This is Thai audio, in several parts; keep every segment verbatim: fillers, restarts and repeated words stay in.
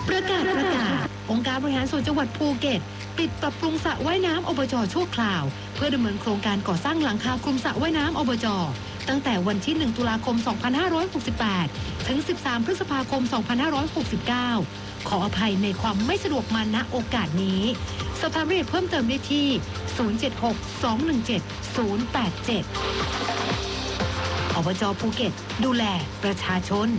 ประกาศประกาศองค์การบริหารส่วนจังหวัดภูเก็ตปิดปรับปรุงสระว่ายน้ำอบจ.ชั่วคราวเพื่อดำเนินโครงการก่อสร้างหลังคาคลุมสระว่ายน้ำอบจ.ตั้งแต่วันที่หนึ่งตุลาคมสองพันห้าร้อยหกสิบแปดถึงสิบสามพฤษภาคมสองพันห้าร้อยหกสิบเก้าขออภัยในความไม่สะดวกมาณโอกาสนี้สอบถามรายละเอียดเพิ่มเติมได้ที่ศูนย์ เจ็ด หก สอง หนึ่ง เจ็ด ศูนย์ แปด เจ็ดอบจ.ภูเก็ตดูแลประชาชน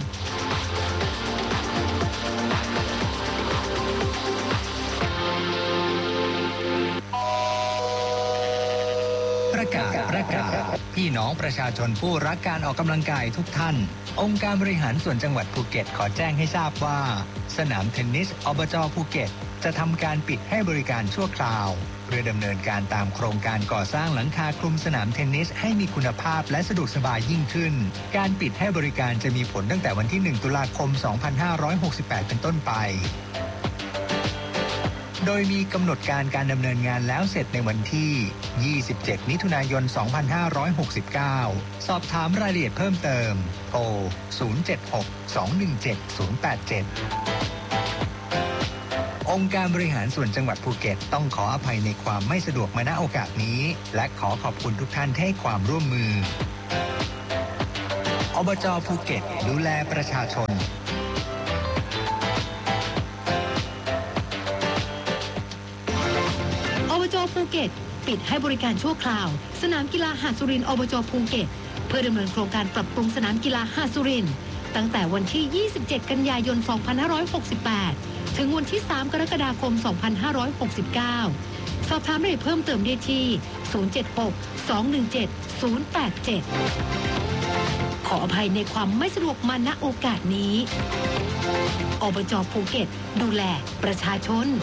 ประกาศประกาศพี่น้องประชาชนผู้รักการออกกำลังกายทุกท่านองค์การบริหารส่วนจังหวัดภูเก็ตขอแจ้งให้ทราบว่าสนามเทนนิสอบจ.ภูเก็ตจะทำการปิดให้บริการชั่วคราวเพื่อดำเนินการตามโครงการก่อสร้างหลังคาคลุมสนามเทนนิสให้มีคุณภาพและสะดวกสบายยิ่งขึ้นการปิดให้บริการจะมีผลตั้งแต่วันที่หนึ่งตุลาคมสองพันห้าร้อยหกสิบแปดเป็นต้นไปโดยมีกำหนดการการดำเนินงานแล้วเสร็จในวันที่ยี่สิบเจ็ดมิถุนายนสองพันห้าร้อยหกสิบเก้าสอบถามรายละเอียดเพิ่มเติมโทรศูนย์ เจ็ด หก สอง หนึ่ง เจ็ด ศูนย์ แปด เจ็ดองค์การบริหารส่วนจังหวัดภูเก็ตต้องขออภัยในความไม่สะดวกมาณโอกาสนี้และขอขอบคุณทุกท่านที่ให้ความร่วมมืออบจ.ภูเก็ตดูแลประชาชนอบจ.ภูเก็ตปิดให้บริการชั่วคราวสนามกีฬาหาดสุรินทร์อบจ.ภูเก็ตเพื่อดำเนินโครงการปรับปรุงสนามกีฬาหาดสุรินทร์ตั้งแต่วันที่ยี่สิบเจ็ดกันยายนสองพันห้าร้อยหกสิบแปดถึงวันที่สามกรกฎาคมสองพันห้าร้อยหกสิบเก้าสอบถามรายละเอียดเพิ่มเติมได้ที่ศูนย์ เจ็ด หก สอง หนึ่ง เจ็ด ศูนย์ แปด เจ็ดขออภัยในความไม่สะดวกมาณโอกาสนี้อบจ.ภูเก็ตดูแลประชาชน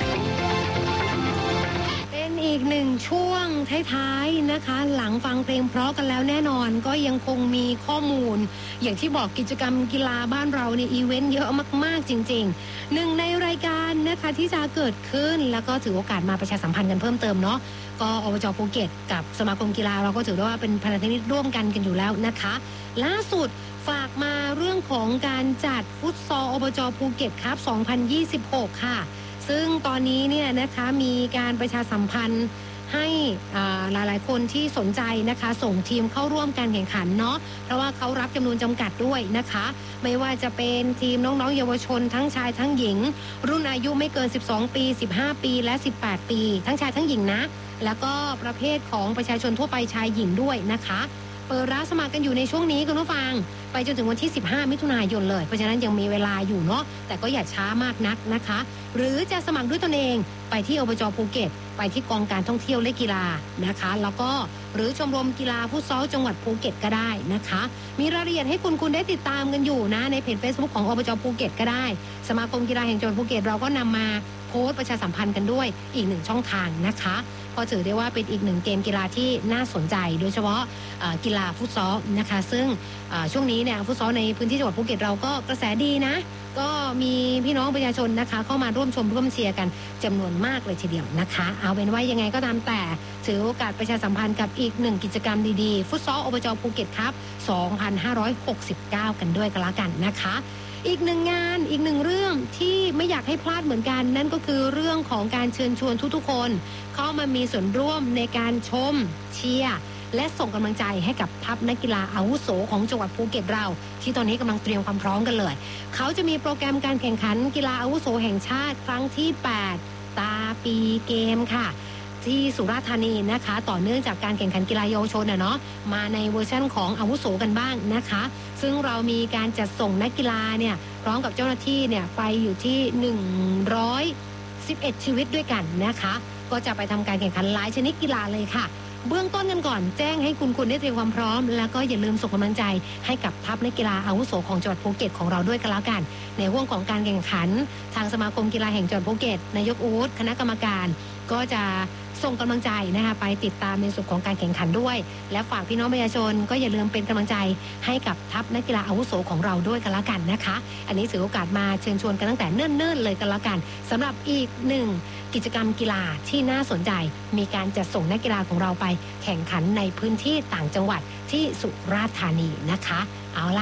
อีกหนึ่งช่วงท้ายๆนะคะหลังฟังเพลงเพราะกันแล้วแน่นอนก็ยังคงมีข้อมูลอย่างที่บอกกิจกรรมกีฬาบ้านเราเนี่ยอีเวนต์เยอะมากๆจริงๆหนึ่งในรายการนะคะที่จะเกิดขึ้นแล้วก็ถือโอกาสมาประชาสัมพันธ์กันเพิ่มเติมเนาะก็อบจ.ภูเก็ตกับสมาคมกีฬาเราก็ถือว่าเป็นพันธมิตรร่วมกันกันอยู่แล้วนะคะล่าสุดฝากมาเรื่องของการจัดฟุตซอลอบจ.ภูเก็ตครับสองพันยี่สิบหกค่ะซึ่งตอนนี้เนี่ยนะคะมีการประชาสัมพันธ์ให้หลายๆคนที่สนใจนะคะส่งทีมเข้าร่วมการแข่งขันเนาะเพราะว่าเขารับจำนวนจำกัดด้วยนะคะไม่ว่าจะเป็นทีมน้องๆเยาวชนทั้งชายทั้งหญิงรุ่นอายุไม่เกินสิบสองปีสิบห้าปีและสิบแปดปีทั้งชายทั้งหญิงนะแล้วก็ประเภทของประชาชนทั่วไปชายหญิงด้วยนะคะเปิดรับสมัครกันอยู่ในช่วงนี้คุณผู้ฟังไปจนถึงวันที่สิบห้ามิถุนายนเลยเพราะฉะนั้นยังมีเวลาอยู่เนาะแต่ก็อย่าช้ามากนักนะคะหรือจะสมัครด้วยตนเองไปที่อบจ.ภูเก็ตไปที่กองการท่องเที่ยวและกีฬานะคะแล้วก็หรือชมรมกีฬาฟุตซอลจังหวัดภูเก็ตก็ได้นะคะมีรายละเอียดให้คุณคุณได้ติดตามกันอยู่นะในเพจ Facebook ของอบจ.ภูเก็ตก็ได้สมาคมกีฬาแห่งจังหวัดภูเก็ตเราก็นำมาโพสต์ประชาสัมพันธ์กันด้วยอีกหนึ่งช่องทางนะคะก็ถือได้ว่าเป็นอีกหนึ่งเกมกีฬาที่น่าสนใจโดยเฉพาะกีฬาฟุตซอลนะคะซึ่งช่วงนี้เนี่ยฟุตซอลในพื้นที่จังหวัดภูเก็ตเราก็กระแสดีนะก็มีพี่น้องประชาชนนะคะเข้ามาร่วมชมร่วมเชียร์กันจำนวนมากเลยทีเดียวนะคะเอาเป็นว่ายังไงก็ตามแต่ถือโอกาสประชาสัมพันธ์กับอีกหนึ่งกิจกรรมดีๆฟุตซอลอบจ.ภูเก็ตครับสองพันห้าร้อยหกสิบเก้ากันด้วยกันละกันนะคะอีกหนึ่งงานอีกหนึ่งเรื่องที่ไม่อยากให้พลาดเหมือนกันนั่นก็คือเรื่องของการเชิญชวนทุกๆคนเข้ามามีส่วนร่วมในการชมเชียร์และส่งกำลังใจให้กับทัพนักกีฬาอาวุโสของจังหวัดภูเก็ตเราที่ตอนนี้กำลังเตรียมความพร้อมกันเลยเขาจะมีโปรแกรมการแข่งขันกีฬาอาวุโสแห่งชาติครั้งที่แปดตาปีเกมค่ะที่สุราษฎร์ธานีนะคะต่อเนื่องจากการแข่งขันกีฬาเยาวชนนะเนาะมาในเวอร์ชั่นของอาวุโสกันบ้างนะคะซึ่งเรามีการจัดส่งนักกีฬาเนี่ยพร้อมกับเจ้าหน้าที่เนี่ยไปอยู่ที่หนึ่งร้อยสิบเอ็ดชีวิตด้วยกันนะคะก็จะไปทำการแข่งขันหลายชนิดกีฬาเลยค่ะเบื้องต้นกันก่อนแจ้งให้คุณคุณได้เตรียมความพร้อมแล้วก็อย่าลืมส่งกำลังใจให้กับทัพนักกีฬาอาวุโสของจังหวัดภูเก็ตของเราด้วยกันแล้วกันในห่วงของการแข่งขันทางสมาคมกีฬาแห่งจังหวัดภูเก็ตนายกอู๊ดคณะกรรมการก็จะส่งกำลังใจนะคะไปติดตามในส่วนของการแข่งขันด้วยและฝากพี่น้องประชาชนก็อย่าลืมเป็นกำลังใจให้กับทัพนักกีฬาอาวุโสของเราด้วยกันแล้วกันนะคะอันนี้ถือโอกาสมาเชิญชวนกันตั้งแต่เนิ่นๆเลยกันแล้วกันสำหรับอีกหนึ่งกิจกรรมกีฬาที่น่าสนใจมีการจัดส่งนักกีฬาของเราไปแข่งขันในพื้นที่ต่างจังหวัดที่สุราษฎร์ธานีนะคะเอาละ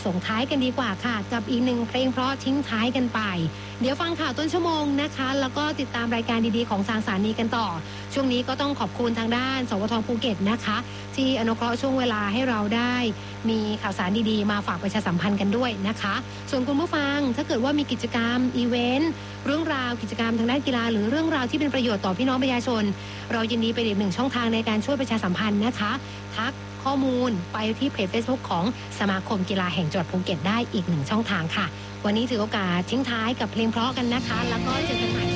ส่งท้ายกันดีกว่าค่ะกับอีกหนึ่งเพลงเพราะทิ้งท้ายกันไปเดี๋ยวฟังข่าวต้นชั่วโมงนะคะแล้วก็ติดตามรายการดีๆของทางสถานีกันต่อช่วงนี้ก็ต้องขอบคุณทางด้านสวทภูเก็ตนะคะที่อนุเคราะห์ช่วงเวลาให้เราได้มีข่าวสารดีๆมาฝากประชาสัมพันธ์กันด้วยนะคะส่วนคุณผู้ฟังถ้าเกิดว่ามีกิจกรรมอีเวนต์เรื่องราวกิจกรรมทางด้านกีฬาหรือเรื่องราวที่เป็นประโยชน์ต่อพี่น้องประชาชนเรายินดีเป็นอีกหนึ่งช่องทางในการช่วยประชาสัมพันธ์นะคะทักข้อมูลไปที่เพจ Facebook ของสมาคมกีฬาแห่งจังหวัดภูเก็ตได้อีกหนึ่งช่องทางค่ะวันนี้ถือโอกาสทิ้งท้ายกับเพลงเพราะกันนะคะแล้วก็เจอกันใหม่